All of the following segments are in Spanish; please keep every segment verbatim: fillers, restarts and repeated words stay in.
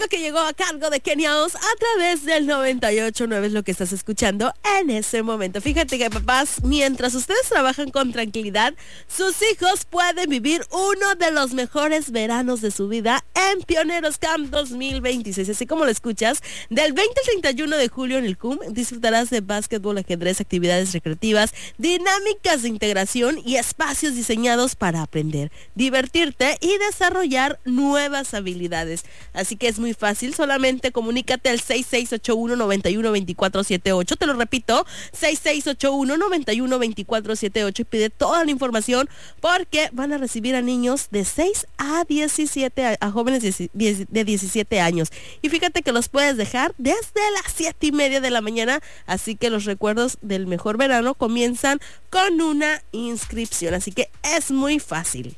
algo que llegó a cargo de Kenia Oz a través del noventa y ocho punto nueve es lo que estás escuchando en ese momento. Fíjate que, papás, mientras ustedes trabajan con tranquilidad, sus hijos pueden vivir uno de los mejores veranos de su vida en Pioneros Camp dos mil veintiséis. Así como lo escuchas, del veinte al treinta y uno de julio en el C U M disfrutarás de básquetbol, ajedrez, actividades recreativas, dinámicas de integración y espacios diseñados para aprender, divertirte y desarrollar nuevas habilidades. Así que es muy fácil, solamente comunícate al seis seis ocho uno, nueve uno dos cuatro siete ocho, te lo repito, seis seis ocho uno, nueve uno dos cuatro siete ocho, y pide toda la información porque van a recibir a niños de seis a diecisiete, a, a jóvenes de diecisiete años. Y fíjate que los puedes dejar desde las siete y media de la mañana, así que los recuerdos del mejor verano comienzan con una inscripción, así que es muy fácil.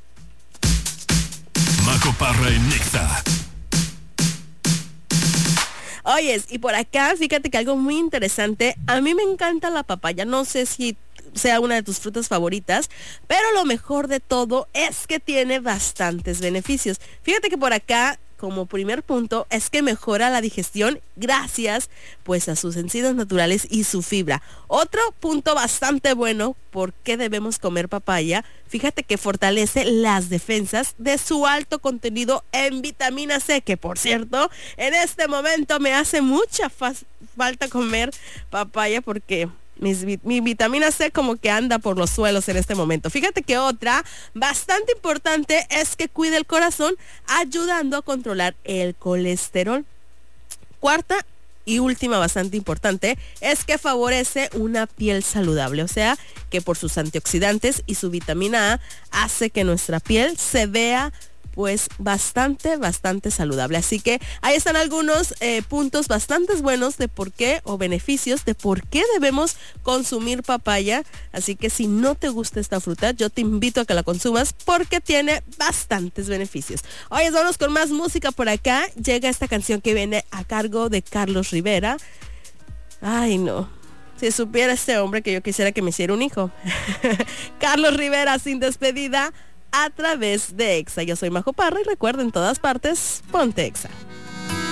Majo Parra en Nexa. Oyes, y por acá, fíjate que algo muy interesante, a mí me encanta la papaya, no sé si sea una de tus frutas favoritas, pero lo mejor de todo es que tiene bastantes beneficios. Fíjate que por acá, como primer punto, es que mejora la digestión gracias pues a sus enzimas naturales y su fibra. Otro punto bastante bueno por qué debemos comer papaya, fíjate que fortalece las defensas de su alto contenido en vitamina C, que por cierto, en este momento me hace mucha fa- falta comer papaya porque Mis, mi vitamina C como que anda por los suelos en este momento. Fíjate que otra bastante importante es que cuida el corazón, ayudando a controlar el colesterol. Cuarta y última bastante importante es que favorece una piel saludable, o sea que por sus antioxidantes y su vitamina A hace que nuestra piel se vea pues bastante, bastante saludable. Así que ahí están algunos eh, puntos bastante buenos de por qué, o beneficios de por qué debemos consumir papaya. Así que si no te gusta esta fruta, yo te invito a que la consumas porque tiene bastantes beneficios. Oye, vamos con más música por acá. Llega esta canción que viene a cargo de Carlos Rivera. Ay, no. Si supiera este hombre que yo quisiera que me hiciera un hijo. Carlos Rivera, Sin Despedida, a través de Exa. Yo soy Majo Parra y recuerda, en todas partes, ponte Exa.